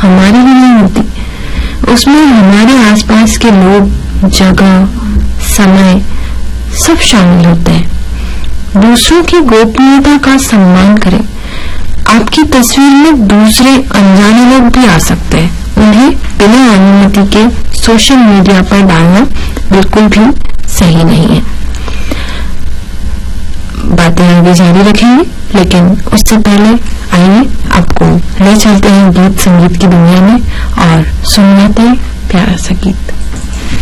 हमारी भी नहीं होती। उसमें हमारे आसपास के लोग, जगह, समय सब शामिल होते हैं। दूसरों की गोपनीयता का सम्मान करें। आपकी तस्वीर में दूसरे अनजाने लोग भी आ सकते हैं, उन्हें बिना अनुमति के सोशल मीडिया पर डालना बिल्कुल भी सही नहीं है। बातें आगे जारी रखेंगे, लेकिन उससे पहले आइए आपको ले चलते हैं गीत संगीत की दुनिया में और सुनते हैं प्यारा सा गीत।